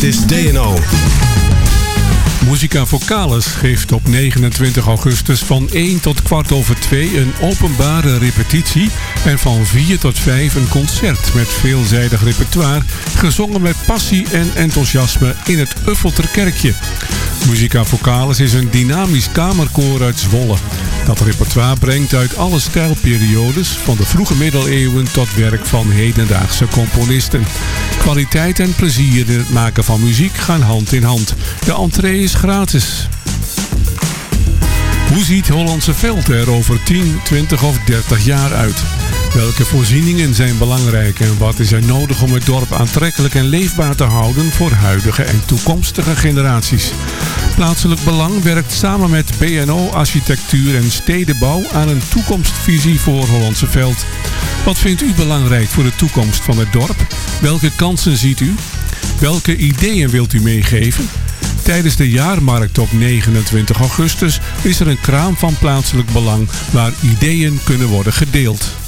Dit is DNO. Musica Vocalis geeft op 29 augustus van 1 tot 2:15 een openbare repetitie en van 4 tot 5 een concert met veelzijdig repertoire, gezongen met passie en enthousiasme in het Uffelterkerkje. Musica Vocalis is een dynamisch kamerkoor uit Zwolle dat repertoire brengt uit alle stijlperiodes, van de vroege middeleeuwen tot werk van hedendaagse componisten. Kwaliteit en plezier in het maken van muziek gaan hand in hand. De entree is gratis. Hoe ziet Hollandse Veld er over 10, 20 of 30 jaar uit? Welke voorzieningen zijn belangrijk en wat is er nodig om het dorp aantrekkelijk en leefbaar te houden voor huidige en toekomstige generaties? Plaatselijk Belang werkt samen met BNO Architectuur en Stedenbouw aan een toekomstvisie voor Hollandse Veld. Wat vindt u belangrijk voor de toekomst van het dorp? Welke kansen ziet u? Welke ideeën wilt u meegeven? Tijdens de jaarmarkt op 29 augustus is er een kraam van Plaatselijk Belang waar ideeën kunnen worden gedeeld.